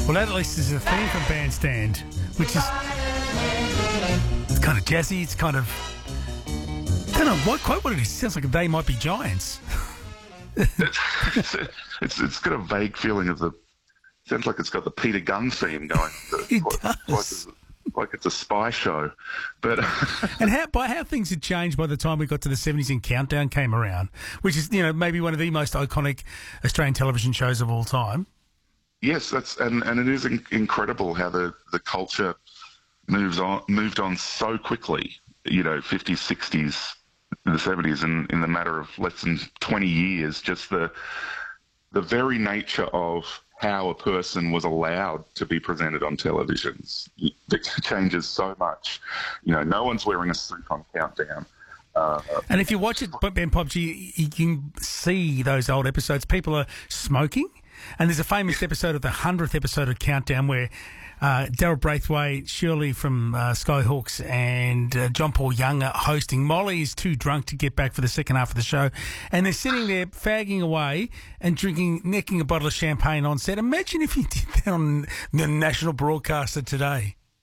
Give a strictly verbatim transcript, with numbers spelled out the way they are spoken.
Well, that at least is a theme from Bandstand, which is it's kind of jazzy. It's kind of I don't know what quite what it is. It sounds like They Might Be Giants. it's, it's it's got a vague feeling of the. Sounds like it's got the Peter Gunn theme going. It like, does. Like, like it's a spy show, but and how by how things had changed by the time we got to the seventies and Countdown came around, which is you know maybe one of the most iconic Australian television shows of all time. Yes, that's and, and it is in, incredible how the, the culture moves on moved on so quickly. You know, fifties, sixties, the seventies, and in the matter of less than twenty years, just the the very nature of how a person was allowed to be presented on televisions it changes so much. You know, no one's wearing a suit on Countdown. Uh, and if you watch it, Ben Popji, you can see those old episodes. People are smoking. And there's a famous episode of the hundredth episode of Countdown where uh, Daryl Braithwaite, Shirley from uh, Skyhawks, and uh, John Paul Young are hosting. Molly is too drunk to get back for the second half of the show. And they're sitting there fagging away and drinking, necking a bottle of champagne on set. Imagine if you did that on the national broadcaster today.